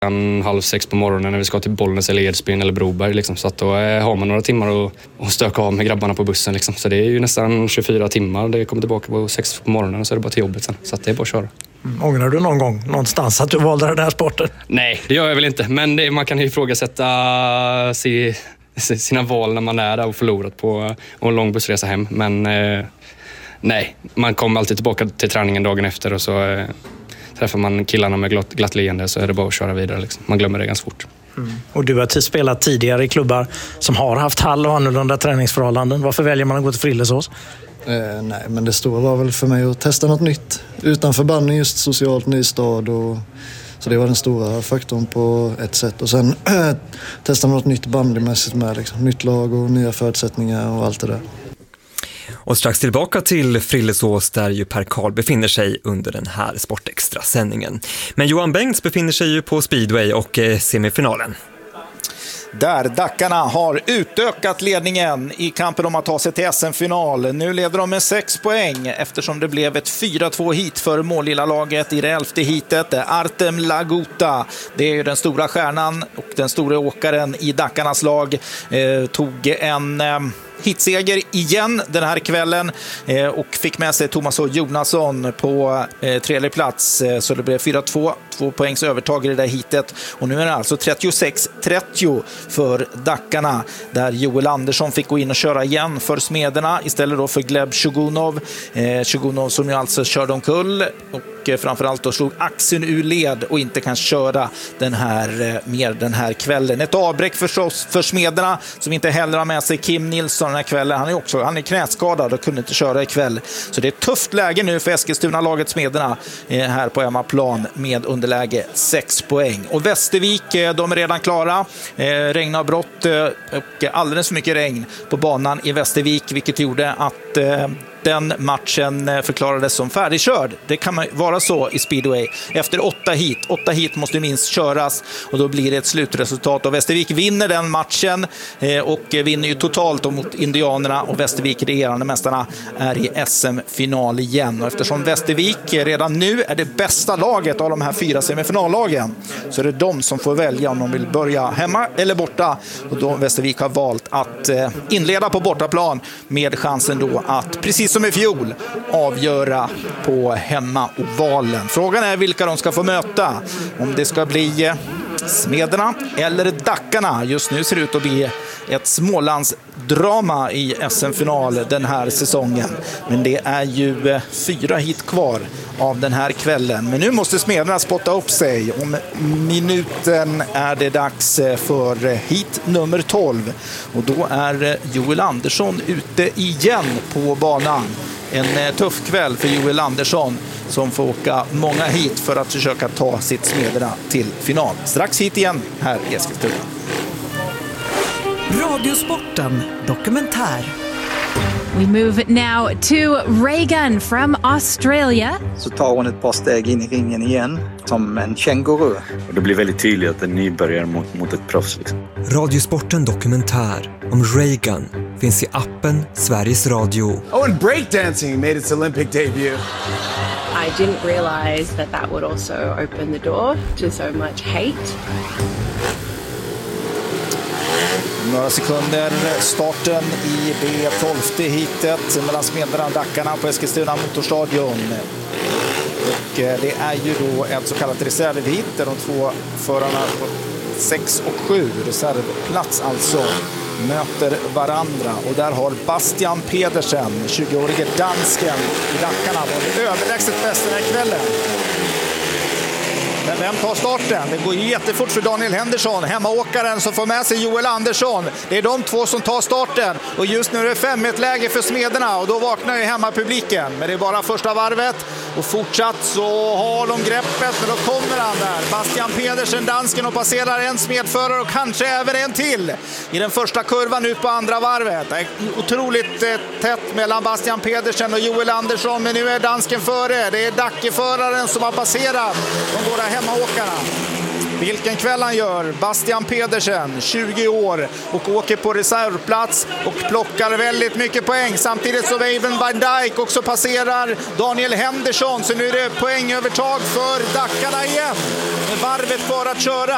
5:30 på morgonen när vi ska till Bollnäs eller Edsbyn eller Broberg. Liksom. Så att då har man några timmar att stöka av med grabbarna på bussen. Liksom. Så det är ju nästan 24 timmar. Det kommer tillbaka på 6 på morgonen och så är det bara till jobbet sen. Så att det är bara att köra. Ångrar du någon gång någonstans att du valde den här sporten? Nej, det gör jag väl inte. Men man kan ju ifrågasätta sina val när man är där och förlorat på en lång bussresa hem. Men nej, man kommer alltid tillbaka till träningen dagen efter och så träffar man killarna med glatt leende så är det bara att köra vidare. Liksom. Man glömmer det ganska fort. Och du har spelat tidigare i klubbar som har haft hall och annorlunda träningsförhållanden. Varför väljer man att gå till Frillesås? Nej, men det stora var väl för mig att testa något nytt. Utanför bandy, just socialt ny stad. Så det var den stora faktorn på ett sätt. Och sen testa något nytt bandymässigt med. Liksom. Nytt lag och nya förutsättningar och allt det där. Och strax tillbaka till Frillesås där ju Per Karl befinner sig under den här Sportextra-sändningen. Men Johan Bengts befinner sig ju på Speedway och semifinalen. Där Dackarna har utökat ledningen i kampen om att ta sig till SM-final. Nu leder de med 6 poäng eftersom det blev ett 4-2 hit för mållilla-laget i det 11:e hitet. Artem Laguta, det är ju den stora stjärnan och den stora åkaren i Dackarnas lag, tog en hitseger igen den här kvällen och fick med sig Thomas och Jonasson på tredje plats. Så det blev 4-2, 2 poängs övertag i det där hitet. Och nu är det alltså 36-30 för Dackarna, där Joel Andersson fick gå in och köra igen för Smederna istället då för Gleb Shugunov. Shugunov som ju alltså körde omkull och framförallt då slog axeln ur led och inte kan köra den här kvällen. Ett avbräck förstås för Smederna som inte heller har med sig Kim Nilsson den här kvällen. Han är knäskadad och kunde inte köra ikväll. Så det är ett tufft läge nu för Eskilstuna-laget Smederna här på hemmaplan med underläge 6 poäng. Och Västervik, de är redan klara. Regnavbrott och alldeles för mycket regn på banan i Västervik, vilket gjorde att den matchen förklarades som färdigkörd. Det kan man vara så i Speedway. Efter 8 hit. 8 hit måste minst köras och då blir det ett slutresultat. Och Västervik vinner den matchen och vinner ju totalt mot Indianerna, och Västervik, regerande mästarna, är i SM-final igen. Och eftersom Västervik redan nu är det bästa laget av de här 4 semifinallagen, så är det de som får välja om de vill börja hemma eller borta. Och då Västervik har valt att inleda på bortaplan med chansen då att, precis som i fjol, avgöra på hemmaovalen. Frågan är vilka de ska få möta. Om det ska bli Smederna eller Dackarna. Just nu ser det ut att bli ett Smålandsdrama i SM-final den här säsongen. Men det är ju 4 hit kvar av den här kvällen. Men nu måste Smederna spotta upp sig. Om minuten är det dags för hit nummer 12. Och då är Joel Andersson ute igen på banan. En tuff kväll för Joel Andersson som får åka många hit för att försöka ta sitt Smederna till final. Strax hit igen här i Eskilstuna. Radiosporten dokumentär. We move now to Reagan from Australia. Så tar hon ett par steg in i ringen igen som en känguru. Och det blir väldigt tydligt att en nybörjare mot ett proffs. Liksom. Radiosporten dokumentär om Reagan finns i appen Sveriges Radio. Oh, and breakdancing made its Olympic debut. I didn't realize that would also open the door to so much hate. Några sekunder starten i det 12:e hitet mellan Smederna och Dackarna på Eskilstuna Motorstadion. Och det är ju då ett så kallat reservhit där de 2 förarna på 6 och 7, reservplats alltså, möter varandra. Och där har Bastian Pedersen, 20-årige dansken i Dackarna, varit överlägset bäst den här kvällen. Men vem tar starten? Det går jättefort för Daniel Henderson, hemmaåkaren som får med sig Joel Andersson. Det är de 2 som tar starten. Och just nu är det 5-1-läge för Smederna och då vaknar ju hemmapubliken. Men det är bara första varvet. Och fortsatt så har de greppet, men då kommer han där. Bastian Pedersen, dansken, och passerar en smedförare och kanske även en till i den första kurvan ut på andra varvet. Det är otroligt tätt mellan Bastian Pedersen och Joel Andersson, men nu är dansken före. Det är Dackeföraren som har passerat de båda hemmaåkarna. Vilken kväll han gör. Bastian Pedersen, 20 år, och åker på reservplats och plockar väldigt mycket poäng. Samtidigt så Even Van Dijk också passerar Daniel Henderson. Så nu är det poängövertag för Dackarna igen. Med varvet kvar att köra.